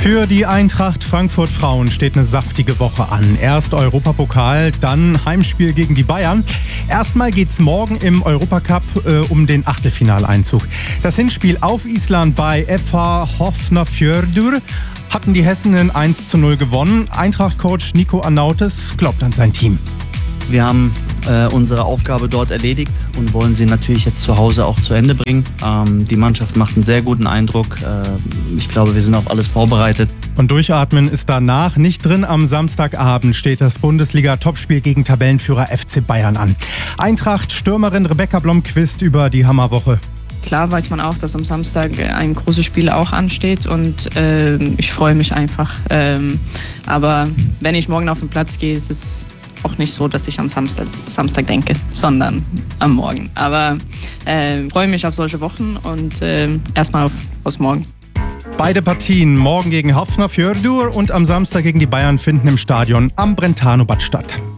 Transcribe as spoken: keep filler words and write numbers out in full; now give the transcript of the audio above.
Für die Eintracht Frankfurt Frauen steht eine saftige Woche an. Erst Europapokal, dann Heimspiel gegen die Bayern. Erstmal geht's morgen im Europacup äh, um den Achtelfinaleinzug. Das Hinspiel auf Island bei F H Hafnarfjörður hatten die Hessinnen eins zu null gewonnen. Eintracht-Coach Nico Anautes glaubt an sein Team. Wir haben äh, unsere Aufgabe dort erledigt und wollen sie natürlich jetzt zu Hause auch zu Ende bringen. Ähm, die Mannschaft macht einen sehr guten Eindruck. Äh, ich glaube, wir sind auf alles vorbereitet. Und durchatmen ist danach nicht drin. Am Samstagabend steht das Bundesliga-Topspiel gegen Tabellenführer F C Bayern an. Eintracht-Stürmerin Rebecca Blomqvist über die Hammerwoche. Klar weiß man auch, dass am Samstag ein großes Spiel auch ansteht und äh, ich freue mich einfach. Ähm, aber wenn ich morgen auf den Platz gehe, ist es auch nicht so, dass ich am Samstag, Samstag denke, sondern am Morgen. Aber äh, freue mich auf solche Wochen und äh, erstmal auf, aufs Morgen. Beide Partien, morgen gegen Hafnarfjörður und am Samstag gegen die Bayern, finden im Stadion am Brentano-Bad statt.